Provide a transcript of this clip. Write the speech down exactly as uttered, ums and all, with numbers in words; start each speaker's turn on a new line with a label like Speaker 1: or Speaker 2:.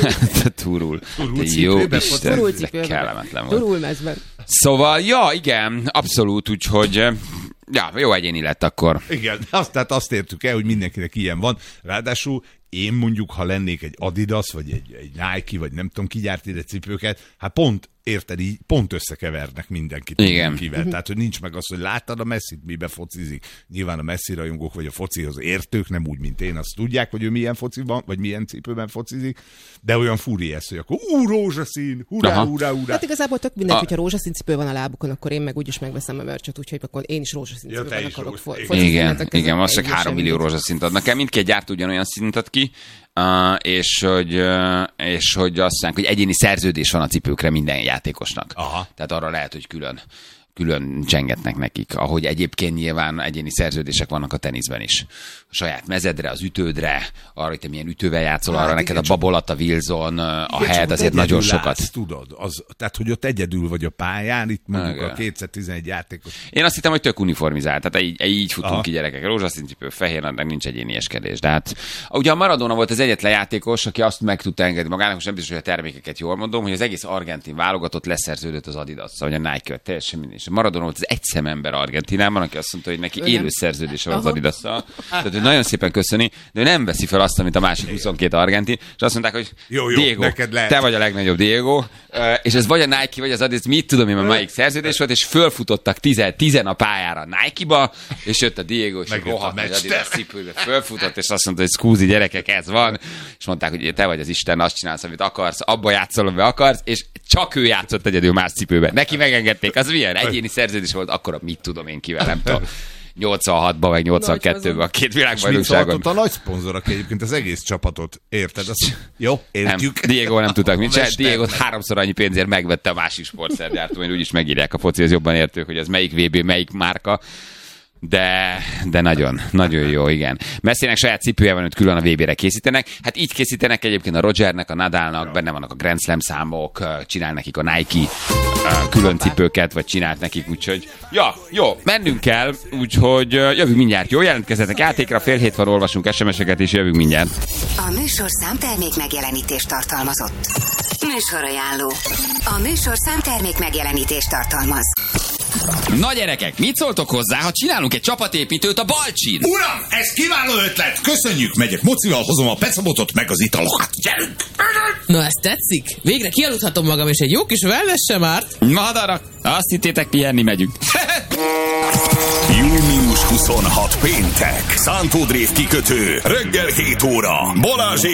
Speaker 1: Turul.
Speaker 2: Turul
Speaker 1: Jó
Speaker 2: cipőben
Speaker 1: Isten,
Speaker 2: focizik.
Speaker 1: de kellemetlen volt.
Speaker 3: Turulmezben.
Speaker 1: Szóval, ja, igen, abszolút, úgyhogy ja, jó egyéni lett akkor.
Speaker 2: Igen, azt, tehát azt értük el, hogy mindenkinek ilyen van. Ráadásul én mondjuk, ha lennék egy Adidas, vagy egy, egy Nike, vagy nem tudom, ki gyárt ide cipőket, hát pont, érted, így pont összekevernek mindenkit.
Speaker 1: Igen.
Speaker 2: Mindenkivel. Tehát, hogy nincs meg az, hogy láttad a Messit, mibe focizik. Nyilván a Messi rajongók, vagy a focihoz értők, nem úgy, mint én, azt tudják, hogy ő milyen fociban, vagy milyen cipőben focizik, de olyan furi ez, hogy akkor ú, rózsaszín, hurrá, hurrá, hurrá.
Speaker 3: Hát igazából tök mindegy, a... hogyha rózsaszín cipő van a lábukon, akkor én meg úgyis megveszem a mercset, úgyhogy akkor én is rózsaszín
Speaker 2: Ja,
Speaker 3: cipőben
Speaker 2: is
Speaker 3: akarok
Speaker 2: rózs-
Speaker 3: focizni.
Speaker 1: Igen, igen, most csak három millió rózsaszint ad. Nekem mindkét gyártó ugyanolyan szint ad ki, uh, és, hogy, uh, és hogy azt mondják, hogy egyéni szerződés van a cipőkre minden játékosnak.
Speaker 2: Aha.
Speaker 1: Tehát arra lehet, hogy külön, külön csengetnek nekik. Ahogy egyébként nyilván egyéni szerződések vannak a teniszben is. A saját mezedre, az ütődre, arra, hogy te milyen ütővel játszol, hát, arra igen, neked a babolat, a Wilson, a head azért nagyon sokat.
Speaker 2: Látsz, tudod, az, tehát, hogy ott egyedül vagy a pályán, itt mondjuk igen. A kétszáztizenegy játékos.
Speaker 1: Én azt hittem, hogy tök uniformizált, tehát így, így futunk
Speaker 2: aha.
Speaker 1: ki gyerekek. Rózsaszín cipő, fehér nadrág, nincs egyéni eskedés. De hát, ugye a Maradona volt az egyetlen játékos, aki azt meg tudta engedni magának, most nem biztos, hogy a termékeket jól mondom, hogy az egész argentin válogatott leszerződött az Adidas-szal, vagy a Nike-vel, teljesen minden. Maradona volt az egy szemember Argentinában, aki azt mondta, hogy neki élő szerződése van az Adidas-szal. Tehát ő nagyon szépen köszöni, de ő nem veszi fel azt, amit a másik huszonkét argentin, és azt mondták, hogy
Speaker 2: jó, jó,
Speaker 1: Diego, te vagy a legnagyobb Diego, és ez vagy a Nike, vagy az Adidas, mit tudom én, melyik szerződés volt, és fölfutottak tizen, tizen a pályára a Nike-ba, és jött a Diego, és rohadt nagy Adidas cipőbe fölfutott, és azt mondta, hogy szkúzi gyerekek, ez van, és mondták, hogy te vagy az Isten, azt csinálsz, amit akarsz, abba játszol, amiben akarsz, és csak ő játszott egyedül más cipőben. Neki megengedték, az milyen egyéni szerződés volt, akkor mit tudom én kivel, nem tudom. nyolcvanhatban, meg nyolcvankettőben a két világbajnokságon.
Speaker 2: A nagy szponzorok egyébként az egész csapatot, érted? Azt, jó, értjük.
Speaker 1: Nem, Diego nem tudtak mit csinálni. Diego háromszor annyi pénzért megvette a másik sportszergyártó, mert úgyis megírják a focihoz, jobban értők, hogy ez melyik vé bé, melyik márka. De, de nagyon, nagyon jó, igen. Messinek saját cipője van, őt külön a vé bére készítenek. Hát így készítenek egyébként a Rogernek, a Nadalnak, benne vannak a Grand Slam számok, csinál nekik a Nike külön cipőket, vagy csinált nekik, úgyhogy ja, jó, mennünk kell, úgyhogy jövünk mindjárt. Jó, jelentkezzetek játékra, fél hét van, olvasunk es em es-eket, és jövünk mindjárt.
Speaker 4: A műsorszám termék megjelenítést tartalmazott. Műsorajánló. A műsorszám termék megjelenítést tartalmaz.
Speaker 1: Na gyerekek, mit szóltok hozzá, ha csinálunk egy csapatépítőt a Balcsin?
Speaker 5: Uram, ez kiváló ötlet! Köszönjük, megyek mocival, hozom a pecabotot meg az italokat. Gyerünk!
Speaker 6: Na, ez tetszik? Végre kialudhatom magam, és egy jó kis wellness sem árt.
Speaker 1: Madarak, azt hittétek, pihenni megyünk.
Speaker 5: június huszonhatodika péntek. Szántódrév kikötő. Reggel hét óra. Balázsék